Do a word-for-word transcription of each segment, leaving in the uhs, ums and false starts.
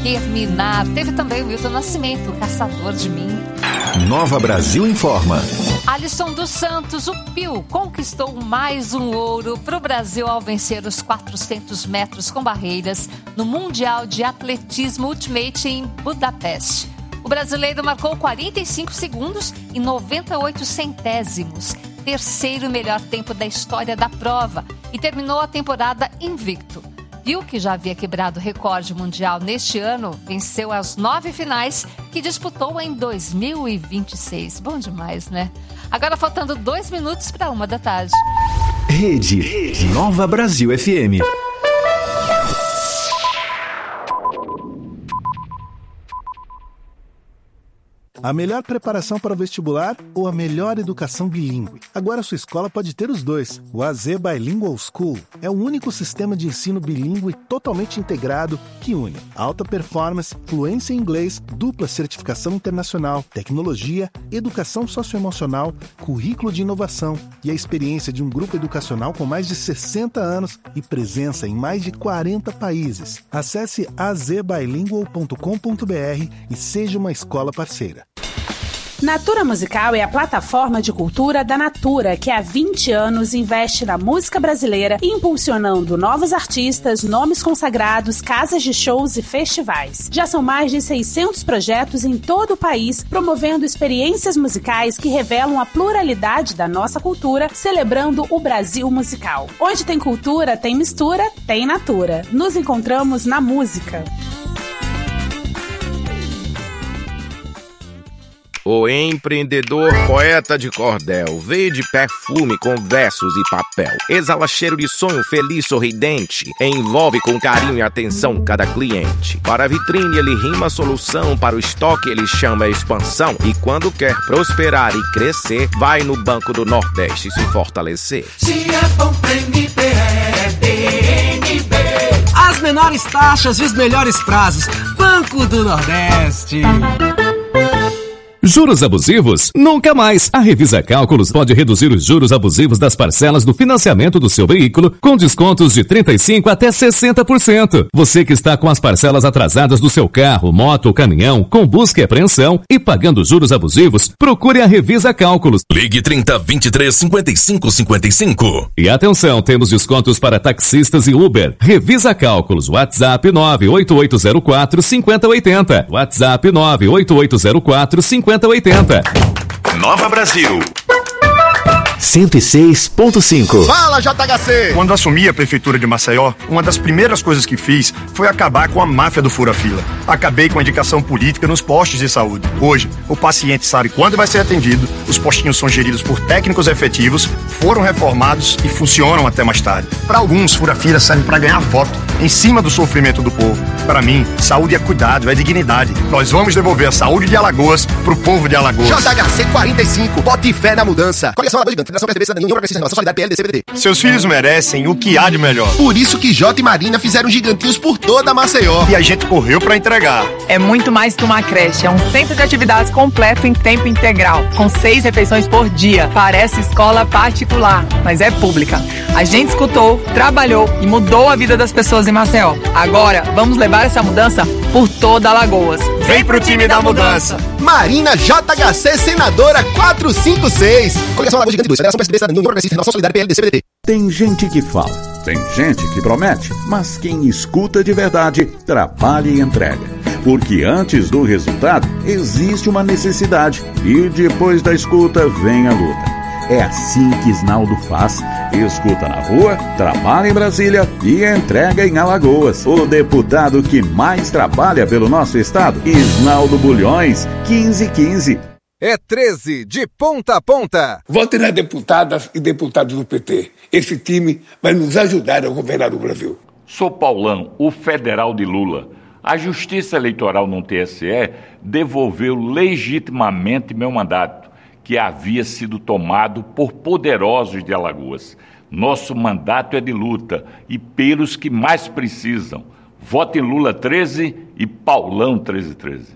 terminar. Teve também o Milton Nascimento, o Caçador de Mim. Nova Brasil Informa. Alisson dos Santos, o Pio, conquistou mais um ouro para o Brasil ao vencer os quatrocentos metros com barreiras no Mundial de Atletismo Ultimate em Budapeste. O brasileiro marcou quarenta e cinco segundos e noventa e oito centésimos, terceiro melhor tempo da história da prova, e terminou a temporada invicto. Pio, que já havia quebrado o recorde mundial neste ano, venceu as nove finais que disputou em dois mil e vinte e seis. Bom demais, né? Agora faltando dois minutos para uma da tarde. Rede, Rede Nova Brasil F M. A melhor preparação para o vestibular ou a melhor educação bilíngue? Agora a sua escola pode ter os dois. O A Z Bilingual School é o único sistema de ensino bilíngue totalmente integrado que une alta performance, fluência em inglês, dupla certificação internacional, tecnologia, educação socioemocional, currículo de inovação e a experiência de um grupo educacional com mais de sessenta anos e presença em mais de quarenta países. Acesse a z bilingual ponto com ponto b r e seja uma escola parceira. Natura Musical é a plataforma de cultura da Natura, que há vinte anos investe na música brasileira, impulsionando novos artistas, nomes consagrados, casas de shows e festivais. Já são mais de seiscentos projetos em todo o país, promovendo experiências musicais que revelam a pluralidade da nossa cultura, celebrando o Brasil musical. Onde tem cultura, tem mistura, tem Natura. Nos encontramos na música. O empreendedor poeta de cordel veio de perfume com versos e papel. Exala cheiro de sonho feliz, sorridente. Envolve com carinho e atenção cada cliente. Para a vitrine ele rima a solução, para o estoque ele chama a expansão. E quando quer prosperar e crescer, vai no Banco do Nordeste se fortalecer. Se é bom pra M B, é B N B. As menores taxas e os melhores prazos. Banco do Nordeste. Juros abusivos? Nunca mais! A Revisa Cálculos pode reduzir os juros abusivos das parcelas do financiamento do seu veículo com descontos de trinta e cinco por cento até sessenta por cento. Você que está com as parcelas atrasadas do seu carro, moto ou caminhão, com busca e apreensão e pagando juros abusivos, procure a Revisa Cálculos. Ligue trinta, vinte e três, cinquenta e cinco, cinquenta e cinco. E atenção, temos descontos para taxistas e Uber. Revisa Cálculos, WhatsApp nove oito oito zero quatro, cinco zero oito zero. WhatsApp nove oito oito zero quatro, cinco zero oito zero. Nova Brasil cento e seis ponto cinco. Fala, J H C! Quando assumi a prefeitura de Maceió, uma das primeiras coisas que fiz foi acabar com a máfia do fura-fila. Acabei com a indicação política nos postos de saúde. Hoje, o paciente sabe quando vai ser atendido, os postinhos são geridos por técnicos efetivos, foram reformados e funcionam até mais tarde. Para alguns, fura-fila serve para ganhar voto, em cima do sofrimento do povo. Para mim, saúde é cuidado, é dignidade. Nós vamos devolver a saúde de Alagoas pro povo de Alagoas. J H C quarenta e cinco, bote fé na mudança. Coligação Alagoas Gigante, Federação P S D B, Cidadania, União Progressista, Renovação Solidária, P L D, C B D D. Seus filhos merecem o que há de melhor. Por isso que Jota e Marina fizeram gigantinhos por toda a Maceió. E a gente correu pra entregar. É muito mais que uma creche, é um centro de atividades completo em tempo integral, com seis refeições por dia. Parece escola particular, mas é pública. A gente escutou, trabalhou e mudou a vida das pessoas em Maceió. Agora, vamos levar essa mudança por toda Alagoas. Vem pro time da mudança. Marina J H C, senadora quatrocentos e cinquenta e seis. Coligação Alagoas Gigante dois, Federação P S D B, Cidadania, União Progressista, Renovação Solidária, P L D, C B D D. Tem gente que fala, tem gente que promete, mas quem escuta de verdade, trabalha e entrega. Porque antes do resultado, existe uma necessidade e depois da escuta vem a luta. É assim que Isnaldo faz. Escuta na rua, trabalha em Brasília e entrega em Alagoas. O deputado que mais trabalha pelo nosso estado, Isnaldo Bulhões, quinze quinze. É treze, de ponta a ponta. Vote nas deputadas e deputados do P T. Esse time vai nos ajudar a governar o Brasil. Sou Paulão, o federal de Lula. A Justiça Eleitoral no T S E devolveu legitimamente meu mandato, que havia sido tomado por poderosos de Alagoas. Nosso mandato é de luta e pelos que mais precisam. Vote em Lula treze e Paulão treze treze.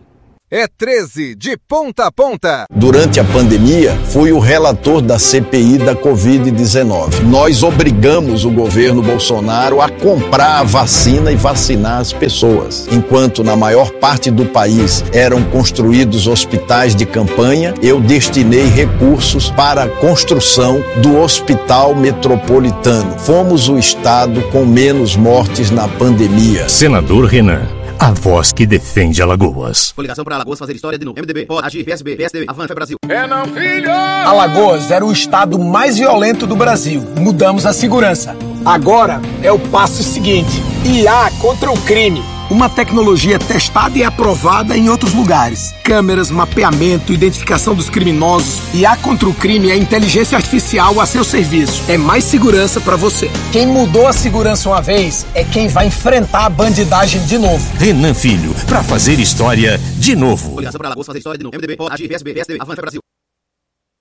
É treze de ponta a ponta. Durante a pandemia, fui o relator da C P I da covid dezenove. Nós obrigamos o governo Bolsonaro a comprar a vacina e vacinar as pessoas. Enquanto na maior parte do país eram construídos hospitais de campanha, eu destinei recursos para a construção do Hospital Metropolitano. Fomos o estado com menos mortes na pandemia. Senador Renan, a voz que defende Alagoas. Coligação para Alagoas fazer história de novo. M D B, P O D, Agir, P S B, P S D B, Avança Brasil. É não, filho! Alagoas era o estado mais violento do Brasil. Mudamos a segurança. Agora é o passo seguinte. I A contra o crime. Uma tecnologia testada e aprovada em outros lugares. Câmeras, mapeamento, identificação dos criminosos. I A contra o crime é inteligência artificial a seu serviço. É mais segurança para você. Quem mudou a segurança uma vez é quem vai enfrentar a bandidagem de novo. Renan Filho, para fazer história de novo. Coligação para Alagoas fazer história de novo. M D B, P O D, Agir, P S B, P S D B, Avança Brasil.